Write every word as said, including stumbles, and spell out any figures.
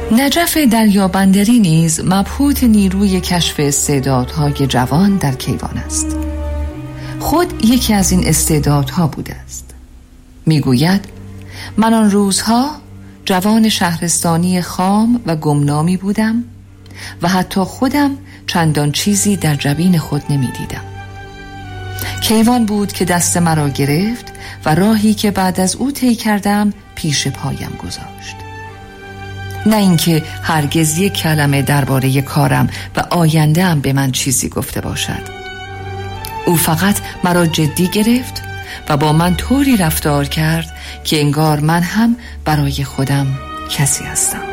نجف دریابندری نیز مبهوت نیروی کشف استعدادهای جوان در کیوان است. خود یکی از این استعدادها بوده است. میگوید من آن روزها جوان شهرستانی خام و گمنامی بودم و حتی خودم چندان چیزی در جبین خود نمیدیدم. کیوان بود که دست مرا گرفت و راهی که بعد از او طی کردم پیش پایم گذاشت. نه اینکه هرگز یک کلمه درباره کارم و آینده‌ام به من چیزی گفته باشد. او فقط مرا جدی گرفت و با من طوری رفتار کرد که انگار من هم برای خودم کسی هستم.